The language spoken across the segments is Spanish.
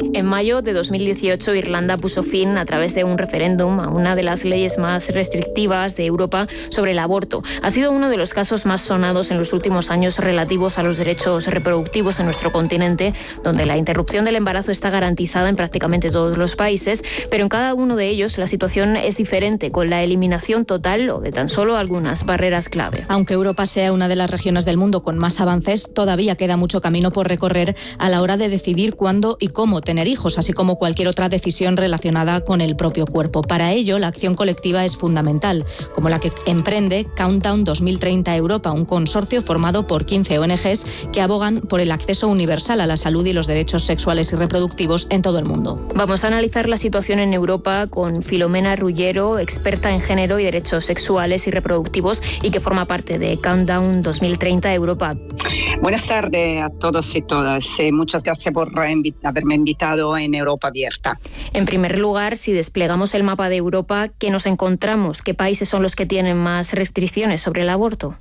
En mayo de 2018, Irlanda puso fin, a través de un referéndum, a una de las leyes más restrictivas de Europa sobre el aborto. Ha sido uno de los casos más sonados en los últimos años relativos a los derechos reproductivos en nuestro continente, donde la interrupción del embarazo está garantizada en prácticamente todos los países, pero en cada uno de ellos la situación es diferente, con la eliminación total o de tan solo algunas barreras clave. Aunque Europa sea una de las regiones del mundo con más avances, todavía queda mucho camino por recorrer a la hora de decidir cuándo y cómo tener hijos, así como cualquier otra decisión relacionada con el propio cuerpo. Para ello, la acción colectiva es fundamental, como la que emprende Countdown 2030 Europa, un consorcio formado por 15 ONGs que abogan por el acceso universal a la salud y los derechos sexuales y reproductivos en todo el mundo. Vamos a analizar la situación en Europa con Filomena Rullero, experta en género y derechos sexuales y reproductivos y que forma parte de Countdown 2030 Europa. Buenas tardes a todos y todas. Muchas gracias por haberme invitado en Europa Abierta. En primer lugar, si desplegamos el mapa de Europa, ¿qué nos encontramos? ¿Qué países son los que tienen más restricciones sobre el aborto?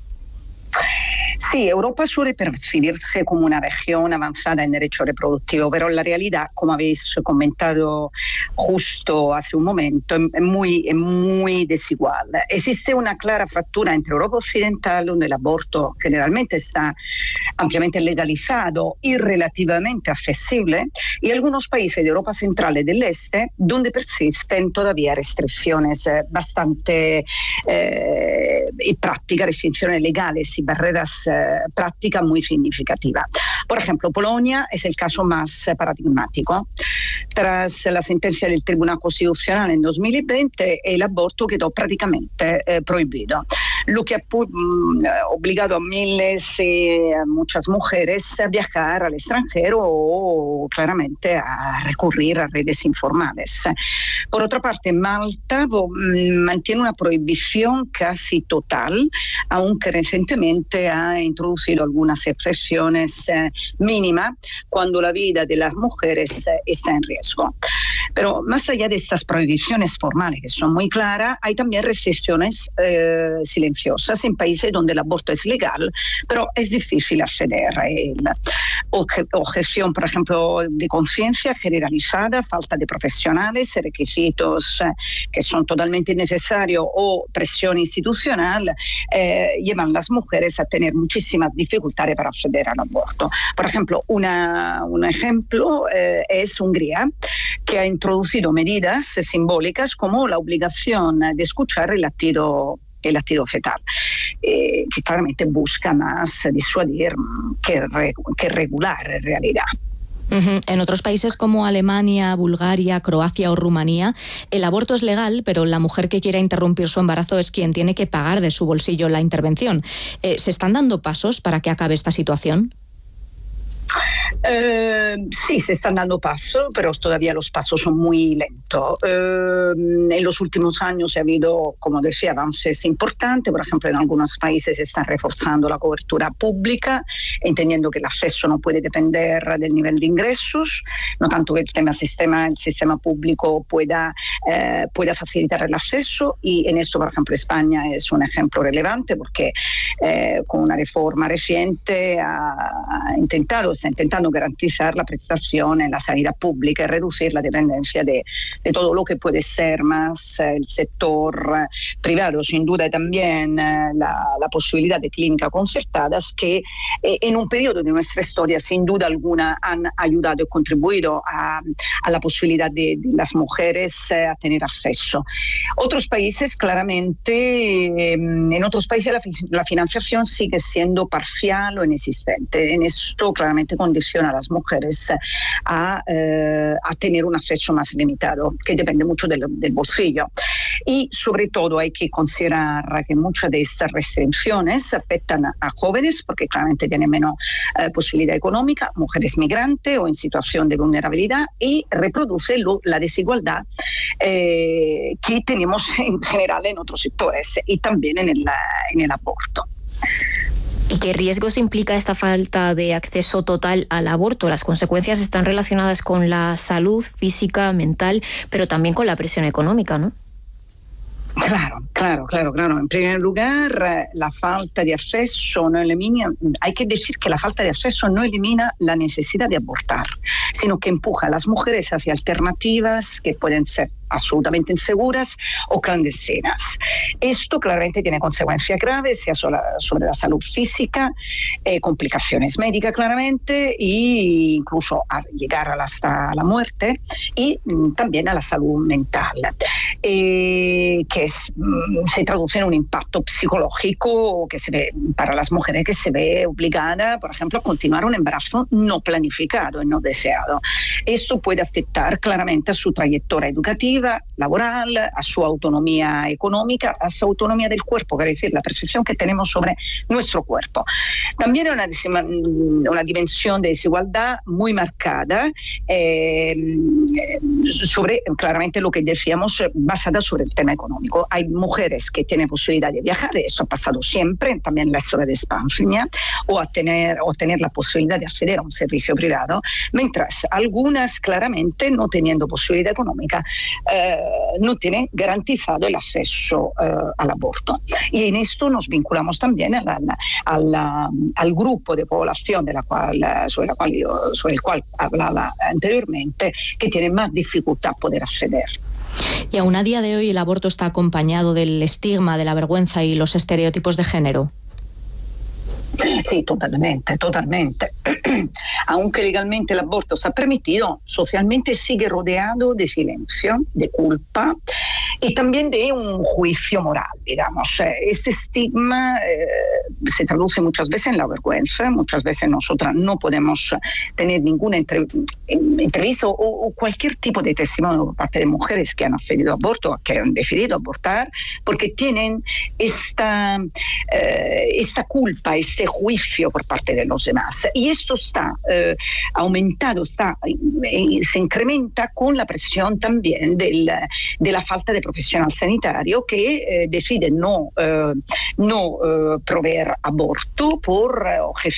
Sí, Europa suele percibirse como una región avanzada en derecho reproductivo, pero la realidad, como habéis comentado justo hace un momento, es muy desigual. Existe una clara fractura entre Europa occidental, donde el aborto generalmente está ampliamente legalizado y relativamente accesible, y algunos países de Europa central y del este, donde persisten todavía restricciones bastante y prácticas, restricciones legales y barreras práctica muy significativa. Por ejemplo, Polonia es el caso más paradigmático. Tras la sentencia del Tribunal Constitucional en 2020, el aborto quedó prácticamente prohibido, lo que ha obligado a miles y a muchas mujeres a viajar al extranjero o claramente a recurrir a redes informales. Por otra parte, Malta mantiene una prohibición casi total, aunque recientemente ha introducido algunas excepciones mínimas cuando la vida de las mujeres está en riesgo. Pero más allá de estas prohibiciones formales, que son muy claras, hay también restricciones silenciosas en países donde el aborto es legal, pero es difícil acceder a él. Objeción, por ejemplo, de conciencia generalizada, falta de profesionales, requisitos que son totalmente innecesarios o presión institucional llevan a las mujeres a tener muchísimas dificultades para acceder al aborto. Por ejemplo, un ejemplo es Hungría, que ha introducido medidas simbólicas como la obligación de escuchar el latido fetal, que claramente busca más disuadir que regular en realidad. En otros países como Alemania, Bulgaria, Croacia o Rumanía, el aborto es legal, pero la mujer que quiera interrumpir su embarazo es quien tiene que pagar de su bolsillo la intervención. ¿Se están dando pasos para que acabe esta situación? Sí, se están dando pasos, pero todavía los pasos son muy lentos. En los últimos años ha habido, como decía, avances importantes. Por ejemplo, en algunos países se está reforzando la cobertura pública, entendiendo que el acceso no puede depender del nivel de ingresos, no tanto que el sistema público pueda facilitar el acceso. Y en esto, por ejemplo, España es un ejemplo relevante porque con una reforma reciente está intentando garantizar la prestación en la sanidad pública y reducir la dependencia de todo lo que puede ser más el sector privado. Sin duda también la posibilidad de clínicas concertadas que en un periodo de nuestra historia sin duda alguna han ayudado y contribuido a la posibilidad de las mujeres a tener acceso. Otros países claramente, en otros países la financiación sigue siendo parcial o inexistente. En esto claramente condiciona a las mujeres a tener un acceso más limitado, que depende mucho del bolsillo. Y sobre todo hay que considerar que muchas de estas restricciones afectan a jóvenes porque claramente tienen menos posibilidad económica, mujeres migrantes o en situación de vulnerabilidad, y reproduce la desigualdad que tenemos en general en otros sectores y también en el aborto. ¿Y qué riesgos implica esta falta de acceso total al aborto? Las consecuencias están relacionadas con la salud física, mental, pero también con la presión económica, ¿no? Claro. En primer lugar, la falta de acceso no elimina, hay que decir que la falta de acceso no elimina la necesidad de abortar, sino que empuja a las mujeres hacia alternativas que pueden ser absolutamente inseguras o clandestinas. Esto claramente tiene consecuencias graves, sea sobre la salud física, complicaciones médicas claramente, e incluso a llegar hasta la muerte, y también a la salud mental, que se traduce en un impacto psicológico que se ve para las mujeres, que se ve obligada, por ejemplo, a continuar un embarazo no planificado y no deseado. Esto puede afectar claramente a su trayectoria educativa, laboral, a su autonomía económica, a su autonomía del cuerpo, quiere decir la percepción que tenemos sobre nuestro cuerpo. También hay una dimensión de desigualdad muy marcada sobre, claramente, lo que decíamos, basada sobre el tema económico. Hay mujeres que tienen posibilidad de viajar, eso ha pasado siempre, también en la historia de España, o tener la posibilidad de acceder a un servicio privado, mientras algunas, claramente, no teniendo posibilidad económica, no tienen garantizado el acceso al aborto. Y en esto nos vinculamos también al grupo de población sobre el cual hablaba anteriormente, que tiene más dificultad a poder acceder. Y aún a día de hoy el aborto está acompañado del estigma, de la vergüenza y los estereotipos de género. Sí, totalmente. Aunque legalmente el aborto está permitido, socialmente sigue rodeado de silencio, de culpa y también de un juicio moral, digamos. Este estigma se traduce muchas veces en la vergüenza. Muchas veces nosotras no podemos tener ninguna entrevista o cualquier tipo de testimonio por parte de mujeres que han accedido a aborto, que han decidido abortar, porque tienen esta culpa, este juicio por parte de los demás. Y esto está aumentado, se incrementa con la presión también de la falta de profesional sanitario que decide no proveer aborto por objeción